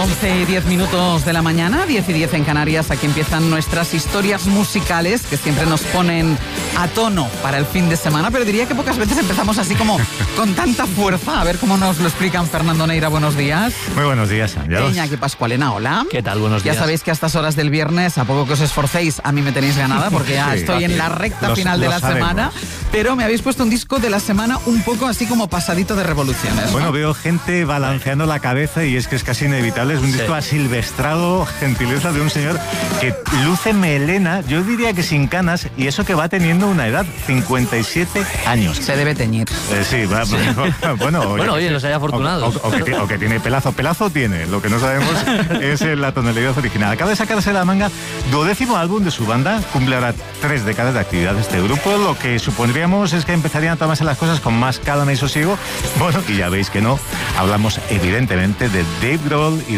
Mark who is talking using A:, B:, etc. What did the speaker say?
A: 11:10 de la mañana, 10:10 en Canarias. Aquí empiezan nuestras historias musicales que siempre nos ponen a tono para el fin de semana, pero diría que pocas veces empezamos así como con tanta fuerza. A ver cómo nos lo explican. Fernando Neira, buenos días.
B: Muy buenos días, Ángel.
A: Iñaki Pascualena, hola.
C: ¿Qué tal? Buenos días.
A: Ya sabéis que a estas horas del viernes, a poco que os esforcéis, a mí me tenéis ganada porque ya
B: Sí,
A: estoy en la recta final de la semana. Pero me habéis puesto un disco de la semana un poco así como pasadito de revoluciones.
B: Bueno, veo gente balanceando la cabeza y es que es casi inevitable. Es un disco asilvestrado, gentileza de un señor que luce melena, yo diría que sin canas, y eso que va teniendo una edad, 57 años.
A: Se debe teñir.
B: Sí, bueno,
C: oye, no se haya afortunado.
B: O que tiene pelazo. Pelazo tiene, lo que no sabemos es la tonalidad original. Acaba de sacarse de la manga 12º álbum de su banda, cumple ahora 3 décadas de actividad de este grupo. Lo que supondríamos es que empezarían a tomarse las cosas con más calma y sosiego. Bueno, y ya veis que no. Hablamos evidentemente de Dave Grohl y